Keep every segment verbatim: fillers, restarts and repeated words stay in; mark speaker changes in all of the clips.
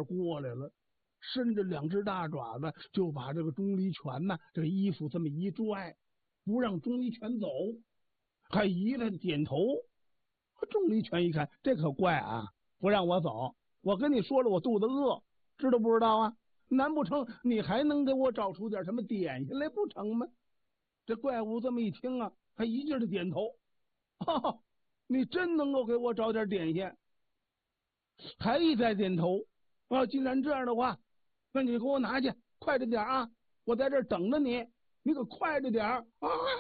Speaker 1: 过来了，伸着两只大爪子就把这个钟离权呐这个衣服这么一拽，不让钟离权走，还一了点头。钟离权一看，这可怪啊，不让我走，我跟你说了，我肚子饿，知道不知道啊？难不成你还能给我找出点什么点心来不成吗？这怪物这么一听啊，还一劲的点头，哈哈，你真能够给我找点点心，还一再点头啊！既然这样的话，那你给我拿去，快着点啊！我在这儿等着你，你可快着点啊！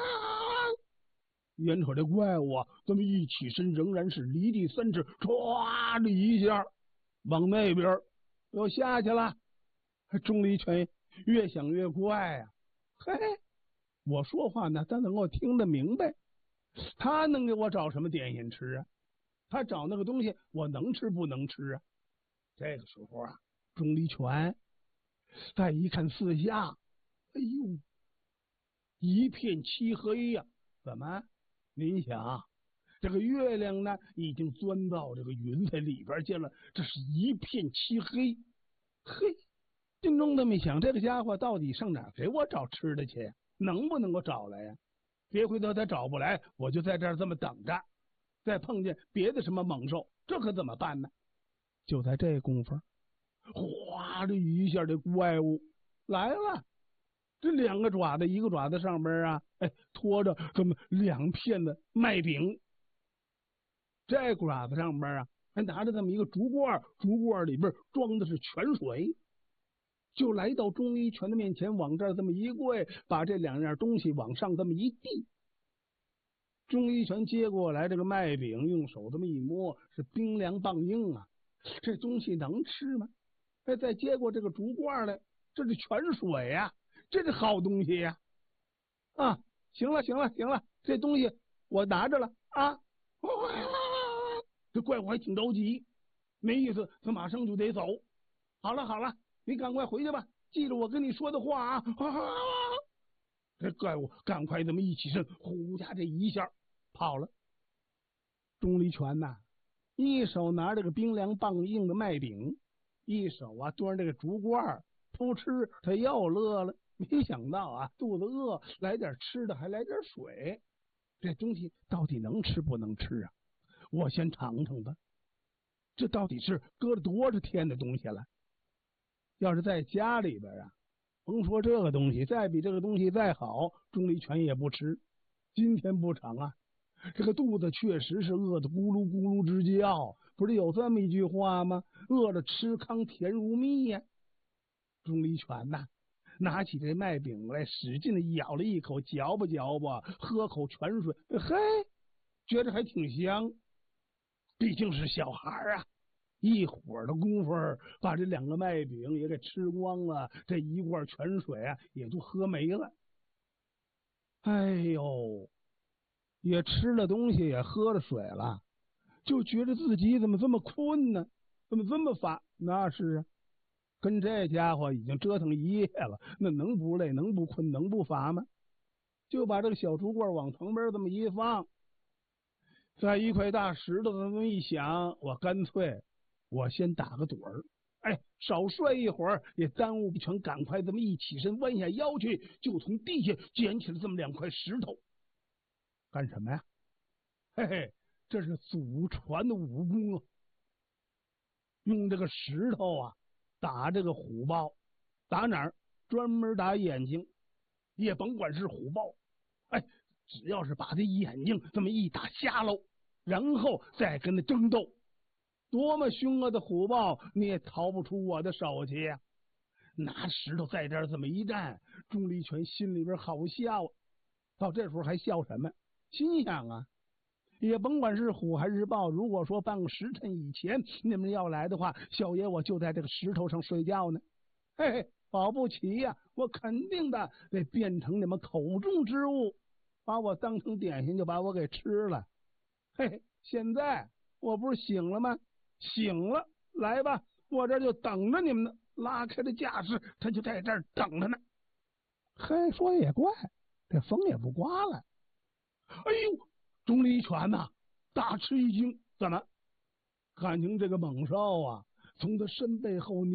Speaker 1: 眼瞅这怪物啊，这么一起身，仍然是离地三尺，唰的一下往那边又下去了。钟离权越想越怪呀、啊，嘿，我说话呢，他能够听得明白，他能给我找什么点心吃啊？他找那个东西，我能吃不能吃啊？这个时候啊，钟离权再一看四下，哎呦，一片漆黑呀、啊！怎么？您想，这个月亮呢，已经钻到这个云彩里边去了，这是一片漆黑。嘿，心中这么想，这个家伙到底上哪儿给我找吃的去？能不能够找来呀？别回头他找不来，我就在这儿这么等着，再碰见别的什么猛兽，这可怎么办呢？就在这功夫，哗的一下，这怪物来了。这两个爪子，一个爪子上边啊，哎，拖着这么两片的麦饼，这爪子上边啊，还拿着这么一个竹罐，竹罐里边装的是泉水，就来到钟离权的面前，往这儿这么一跪，把这两样东西往上这么一递。钟离权接过来这个麦饼，用手这么一摸，是冰凉棒硬啊，这东西能吃吗？哎，再接过这个竹罐来，这是泉水呀、啊，这是好东西呀、啊！啊，行了行了行了，这东西我拿着了啊！这怪物还挺着急，没意思，他马上就得走。好了好了，你赶快回去吧，记着我跟你说的话啊！这怪物赶快这么一起身，呼家这一下跑了。钟离权呐、啊，一手拿着个冰凉棒硬的麦饼，一手啊端着这个竹罐，偷吃。他又乐了，没想到啊，肚子饿，来点吃的，还来点水。这东西到底能吃不能吃啊？我先尝尝吧。这到底是搁了多少天的东西了？要是在家里边啊，甭说这个东西，再比这个东西再好，钟离权也不吃。今天不成啊，这个肚子确实是饿得咕噜咕噜直叫，不是有这么一句话吗？饿了吃糠甜如蜜呀、啊。钟离权呐、啊，拿起这麦饼来，使劲的咬了一口，嚼吧嚼吧，喝口泉水，嘿，觉着还挺香。毕竟是小孩啊，一会儿的功夫把这两个麦饼也给吃光了，这一罐泉水啊也就喝没了。哎呦，也吃了东西，也喝了水了，就觉得自己怎么这么困呢？怎么这么乏？那是啊，跟这家伙已经折腾一夜了，那能不累，能不困，能不乏吗？就把这个小竹罐往旁边这么一放，在一块大石头这么一想，我干脆我先打个盹儿，哎，少睡一会儿也耽误不成，赶快这么一起身，弯下腰去，就从地下捡起了这么两块石头。干什么呀？嘿嘿，这是祖传的武功啊！用这个石头啊打这个虎豹，打哪儿？专门打眼睛，也甭管是虎豹，哎，只要是把这眼睛这么一打瞎喽，然后再跟他争斗，多么凶恶的虎豹，你也逃不出我的手去呀、啊！拿石头在这儿这么一站，钟离权心里边好笑啊！到这时候还笑什么？心想啊，也甭管是虎还是豹，如果说半个时辰以前你们要来的话，小爷我就在这个石头上睡觉呢。嘿嘿，保不齐呀、啊，我肯定的得变成你们口中之物，把我当成点心，就把我给吃了。嘿嘿，现在我不是醒了吗？醒了，来吧，我这就等着你们呢。拉开了架势，他就在这儿等着呢。嘿，说也怪，这风也不刮了。哎呦，钟离权呐、啊，大吃一惊，怎么？感情这个猛兽啊，从他身背后